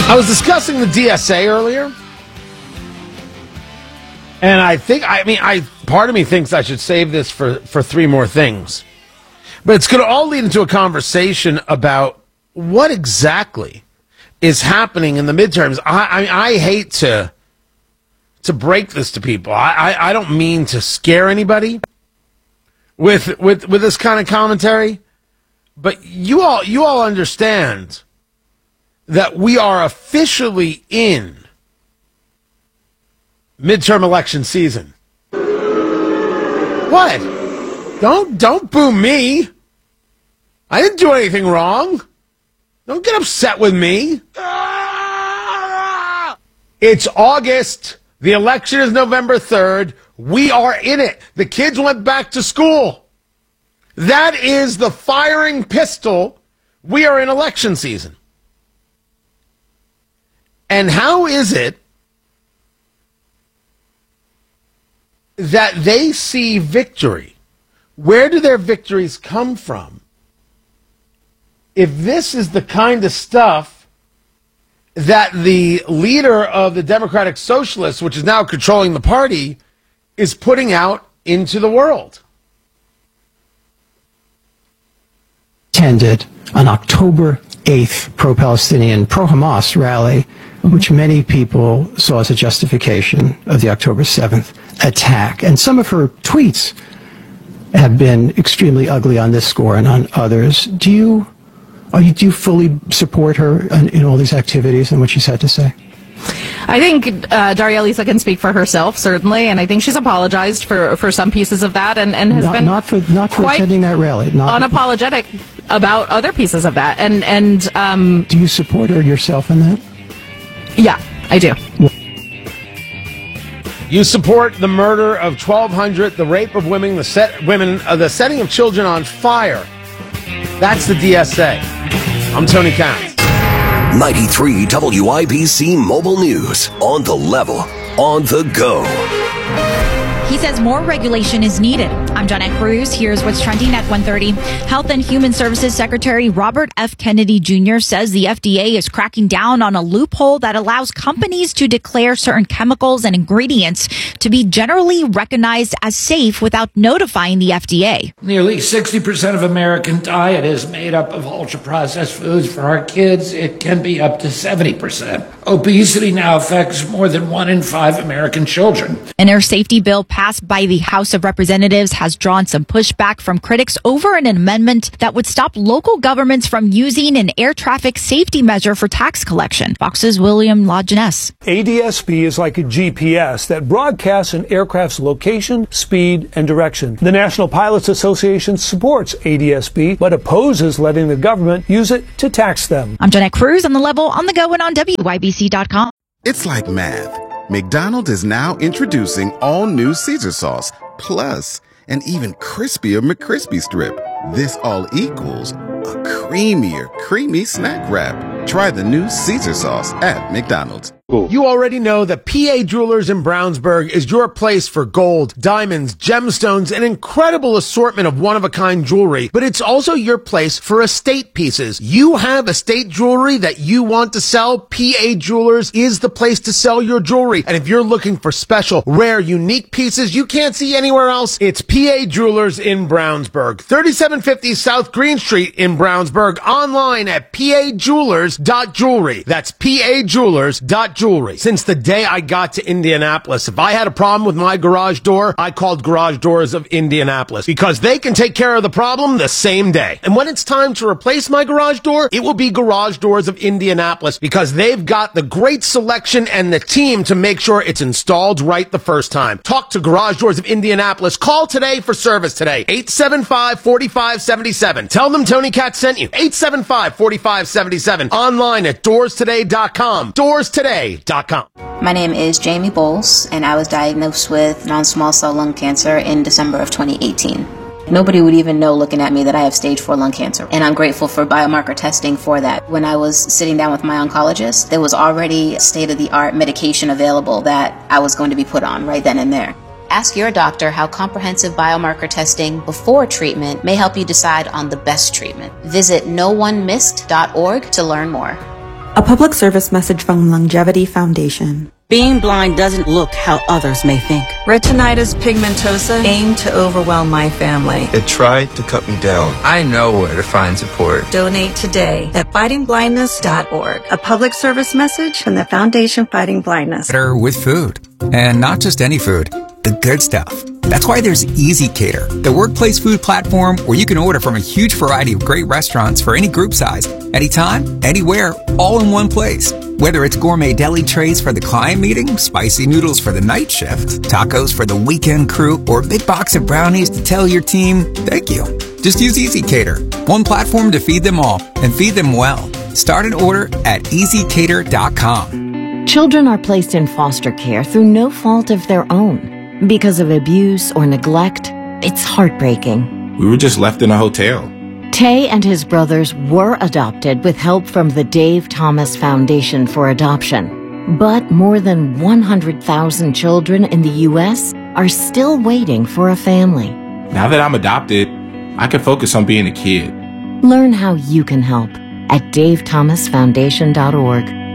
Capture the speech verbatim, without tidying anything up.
I was discussing the D S A earlier, and I think, I mean, I part of me thinks I should save this for, for three more things. But it's going to all lead into a conversation about what exactly is happening in the midterms. I, I, I hate to to break this to people. I, I, I don't mean to scare anybody with with with this kind of commentary, but you all you all understand that we are officially in midterm election season. What? Don't don't boo me. I didn't do anything wrong. Don't get upset with me. It's August. The election is November third. We are in it. The kids went back to school. That is the firing pistol. We are in election season. And how is it that they see victory? Where do their victories come from? If this is the kind of stuff that the leader of the Democratic Socialists, which is now controlling the party, is putting out into the world. Attended on October eighth pro-Palestinian, pro-Hamas rally, which many people saw as a justification of the October seventh attack. And some of her tweets have been extremely ugly on this score and on others. Do you, are you, do you fully support her in, in all these activities and what she's had to say? I think uh, Daria Lisa can speak for herself, certainly, and I think she's apologized for, for some pieces of that and, and has not, been not for not for quite attending that rally. Not unapologetic about other pieces of that. And and um, do you support her yourself in that? Yeah, I do. You support the murder of twelve hundred, the rape of women, the set women, uh, the setting of children on fire. That's the D S A. I'm Tony Katz. ninety-three W I B C Mobile News. On the level, on the go. He says more regulation is needed. I'm Jonette Cruz. Here's what's trending at one thirty. Health and Human Services Secretary Robert F. Kennedy Junior says the F D A is cracking down on a loophole that allows companies to declare certain chemicals and ingredients to be generally recognized as safe without notifying the F D A. Nearly sixty percent of American diet is made up of ultra-processed foods. For our kids, it can be up to seventy percent. Obesity now affects more than one in five American children. An air safety bill passed by the House of Representatives has drawn some pushback from critics over an amendment that would stop local governments from using an air traffic safety measure for tax collection. Fox's William Lajeunesse. A D S B is like a G P S that broadcasts an aircraft's location, speed, and direction. The National Pilots Association supports A D S B, but opposes letting the government use it to tax them. I'm Jonette Cruz on the level, on the go, and on W Y B C dot com. It's like math. McDonald's is now introducing all new Caesar sauce, plus an even crispier McCrispy strip. This all equals a creamier, creamy snack wrap. Try the new Caesar sauce at McDonald's. You already know that P A Jewelers in Brownsburg is your place for gold, diamonds, gemstones, an incredible assortment of one-of-a-kind jewelry, but it's also your place for estate pieces. You have estate jewelry that you want to sell? P A Jewelers is the place to sell your jewelry. And if you're looking for special, rare, unique pieces you can't see anywhere else, it's P A Jewelers in Brownsburg. thirty-seven fifty South Green Street in Brownsburg. Online at P A Jewelers dot jewelry. That's P A Jewelers dot jewelry. Since the day I got to Indianapolis, if I had a problem with my garage door, I called Garage Doors of Indianapolis because they can take care of the problem the same day. And when it's time to replace my garage door, it will be Garage Doors of Indianapolis because they've got the great selection and the team to make sure it's installed right the first time. Talk to Garage Doors of Indianapolis. Call today for service today. eight seven five, four five seven seven. Tell them Tony Katz sent you. eight seven five, four five seven seven. Online at doors today dot com. doors today dot com. My name is Jamie Bowles, and I was diagnosed with non-small cell lung cancer in December of twenty eighteen. Nobody would even know looking at me that I have stage four lung cancer, and I'm grateful for biomarker testing for that. When I was sitting down with my oncologist, there was already state-of-the-art medication available that I was going to be put on right then and there. Ask your doctor how comprehensive biomarker testing before treatment may help you decide on the best treatment. Visit no one missed dot org to learn more. A public service message from Longevity Foundation. Being blind doesn't look how others may think. Retinitis pigmentosa aimed to overwhelm my family. It tried to cut me down. I know where to find support. Donate today at fighting blindness dot org. A public service message from the Foundation Fighting Blindness. Better with food. And not just any food. The good stuff. That's why there's EasyCater, the workplace food platform where you can order from a huge variety of great restaurants for any group size, anytime, anywhere, all in one place. Whether it's gourmet deli trays for the client meeting, spicy noodles for the night shift, tacos for the weekend crew, or a big box of brownies to tell your team, thank you. Just use EasyCater, one platform to feed them all, and feed them well. Start an order at easy cater dot com. Children are placed in foster care through no fault of their own. Because of abuse or neglect, it's heartbreaking. We were just left in a hotel. Tay and his brothers were adopted with help from the Dave Thomas Foundation for Adoption. But more than one hundred thousand children in the U S are still waiting for a family. Now that I'm adopted, I can focus on being a kid. Learn how you can help at dave thomas foundation dot org.